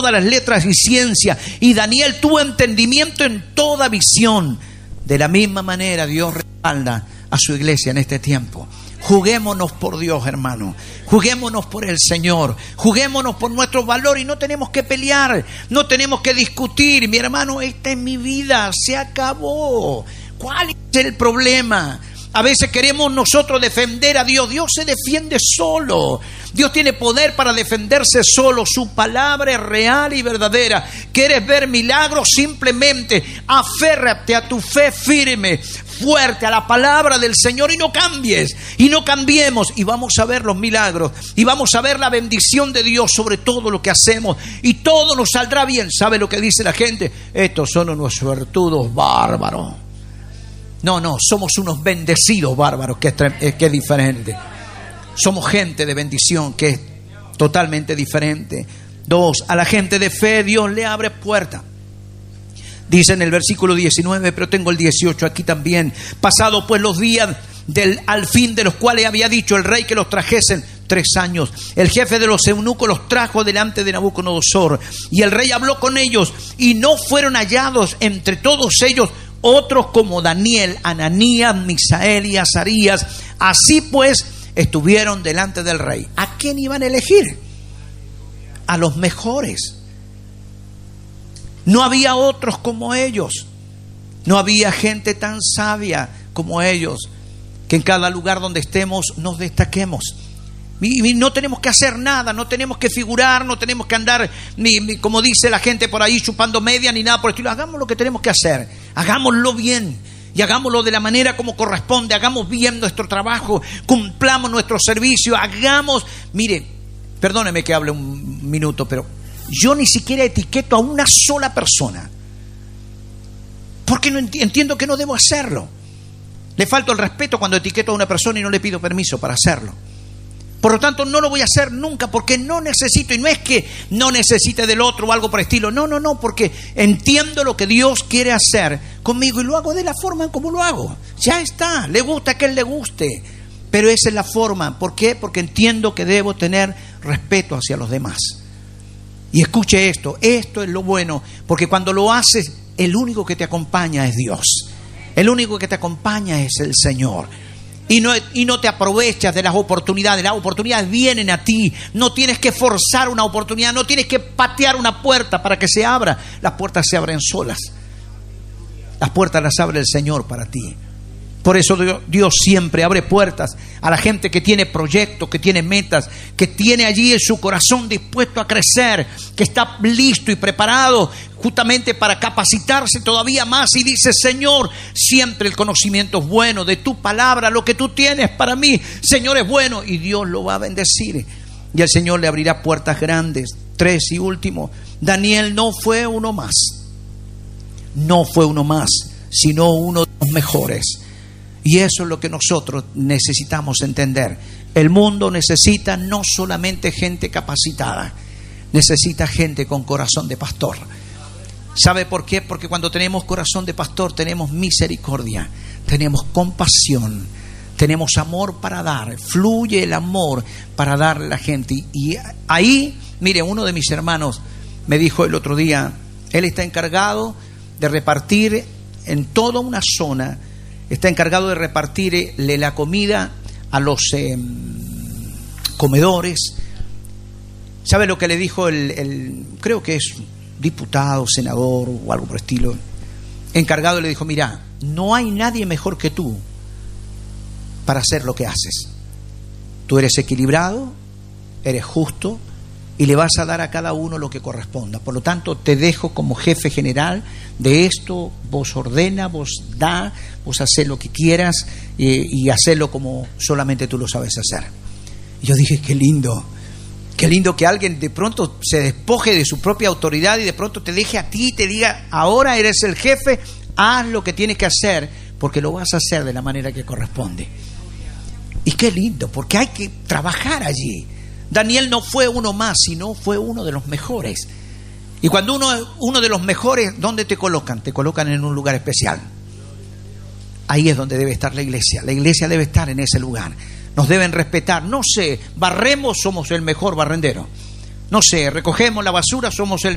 todas las letras y ciencia. Y Daniel tuvo entendimiento en toda visión. De la misma manera Dios respalda a su iglesia en este tiempo. Juguémonos por Dios, hermano. Juguémonos por el Señor. Juguémonos por nuestro valor y no tenemos que pelear. No tenemos que discutir. Mi hermano, esta es mi vida. Se acabó. ¿Cuál es el problema? A veces queremos nosotros defender a Dios. Dios se defiende solo. Dios tiene poder para defenderse solo. Su palabra es real y verdadera. ¿Quieres ver milagros? Simplemente aférrate a tu fe firme, fuerte, a la palabra del Señor y no cambies. Y no cambiemos. Y vamos a ver los milagros. Y vamos a ver la bendición de Dios sobre todo lo que hacemos. Y todo nos saldrá bien. ¿Sabe lo que dice la gente? Estos son unos suertudos bárbaros. No, somos unos bendecidos bárbaros, que es diferente. Somos gente de bendición, que es totalmente diferente. 2, a la gente de fe Dios le abre puerta. Dice en el versículo 19, pero tengo el 18 aquí también. Pasado pues los días al fin de los cuales había dicho el rey que los trajesen 3 años. El jefe de los eunucos los trajo delante de Nabucodonosor. Y el rey habló con ellos y no fueron hallados entre todos ellos otros como Daniel, Ananías, Misael y Azarías. Así pues estuvieron delante del rey. ¿A quién iban a elegir? A los mejores. No había otros como ellos. No había gente tan sabia como ellos, que en cada lugar donde estemos nos destaquemos. Y no tenemos que hacer nada, no tenemos que figurar, no tenemos que andar ni como dice la gente por ahí chupando media ni nada por el estilo. Hagamos lo que tenemos que hacer, hagámoslo bien y hagámoslo de la manera como corresponde. Hagamos bien nuestro trabajo, cumplamos nuestro servicio, mire, perdóneme que hable un minuto, pero yo ni siquiera etiqueto a una sola persona, porque no entiendo que no debo hacerlo. Le falto el respeto cuando etiqueto a una persona y no le pido permiso para hacerlo. Por lo tanto, no lo voy a hacer nunca, porque no necesito. Y no es que no necesite del otro o algo por el estilo. No, porque entiendo lo que Dios quiere hacer conmigo y lo hago de la forma en como lo hago. Ya está, le gusta que él le guste, pero esa es la forma. ¿Por qué? Porque entiendo que debo tener respeto hacia los demás. Y escuche esto es lo bueno, porque cuando lo haces, el único que te acompaña es Dios. El único que te acompaña es el Señor. Y no te aprovechas de las oportunidades. Las oportunidades vienen a ti. No tienes que forzar una oportunidad. No tienes que patear una puerta para que se abra. Las puertas se abren solas. Las puertas las abre el Señor para ti. Por eso Dios siempre abre puertas a la gente que tiene proyectos, que tiene metas, que tiene allí en su corazón dispuesto a crecer, que está listo y preparado justamente para capacitarse todavía más. Y dice: Señor, siempre el conocimiento es bueno de tu palabra, lo que tú tienes para mí, Señor, es bueno, y Dios lo va a bendecir y el Señor le abrirá puertas grandes. 3 y último, Daniel no fue uno más, sino uno de los mejores. Y eso es lo que nosotros necesitamos entender. El mundo necesita no solamente gente capacitada, necesita gente con corazón de pastor. ¿Sabe por qué? Porque cuando tenemos corazón de pastor tenemos misericordia, tenemos compasión, tenemos amor para dar, fluye el amor para darle a la gente. Y ahí, mire, uno de mis hermanos me dijo el otro día, él está encargado de repartir en toda una zona, está encargado de repartirle la comida a los comedores. ¿Sabe lo que le dijo creo que es diputado, senador o algo por el estilo? Encargado le dijo: mira, no hay nadie mejor que tú para hacer lo que haces. Tú eres equilibrado, eres justo y le vas a dar a cada uno lo que corresponda. Por lo tanto, te dejo como jefe general de esto. Vos ordena, vos da, vos hacés lo que quieras y hacelo como solamente tú lo sabes hacer. Y yo dije: qué lindo que alguien de pronto se despoje de su propia autoridad y de pronto te deje a ti y te diga: ahora eres el jefe, haz lo que tienes que hacer, porque lo vas a hacer de la manera que corresponde. Y qué lindo, porque hay que trabajar allí. Daniel no fue uno más, sino fue uno de los mejores. Y cuando uno de los mejores, ¿dónde te colocan? Te colocan en un lugar especial. Ahí es donde debe estar la iglesia. La iglesia debe estar en ese lugar. Nos deben respetar. No sé, barremos, somos el mejor barrendero. No sé, recogemos la basura, somos el